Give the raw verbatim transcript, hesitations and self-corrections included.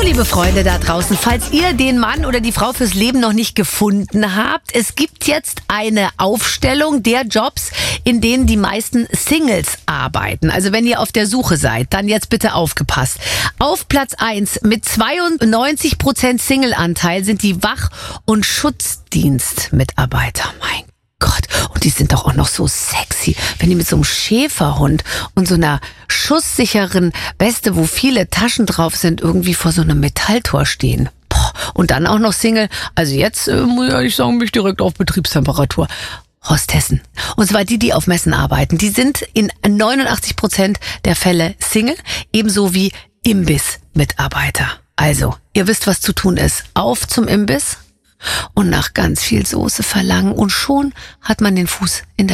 liebe Freunde da draußen, falls ihr den Mann oder die Frau fürs Leben noch nicht gefunden habt, es gibt jetzt eine Aufstellung der Jobs, in denen die meisten Singles arbeiten. Also wenn ihr auf der Suche seid, dann jetzt bitte aufgepasst. Auf Platz eins mit zweiundneunzig Prozent Single-Anteil sind die Wach- und Schutzdienstmitarbeiter. Mein Gott, und die sind doch auch noch so sexy, wenn die mit so einem Schäferhund und so einer schusssicheren Weste, wo viele Taschen drauf sind, irgendwie vor so einem Metalltor stehen. Boah, und dann auch noch Single. Also jetzt, äh, muss ich ehrlich sagen, bin ich direkt auf Betriebstemperatur. Hostessen. Und zwar die, die auf Messen arbeiten. Die sind in neunundachtzig Prozent der Fälle Single, ebenso wie Imbiss-Mitarbeiter. Also, ihr wisst, was zu tun ist. Auf zum Imbiss und nach ganz viel Soße verlangen und schon hat man den Fuß in der